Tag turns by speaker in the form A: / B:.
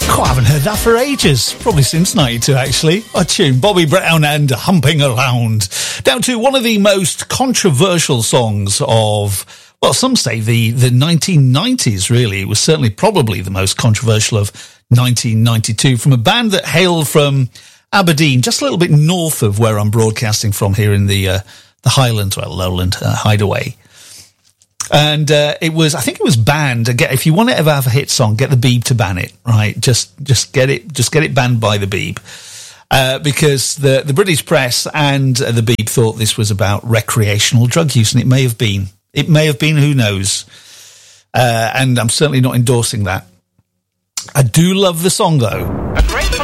A: I haven't heard that for ages. Probably since 92, actually. A tune, Bobby Brown and Humping Around. Down to one of the most controversial songs of, well, some say the 1990s, really. It was certainly probably the most controversial of 1992, from a band that hailed from Aberdeen, just a little bit north of where I'm broadcasting from here in the Highlands, well, Lowland Hideaway. And I think it was banned. Again, if you want to ever have a hit song, get the Beeb to ban it, right? Just get it banned by the Beeb. Because the British press and the Beeb thought this was about recreational drug use, and it may have been. It may have been, who knows? And I'm certainly not endorsing that. I do love the song, though.
B: A great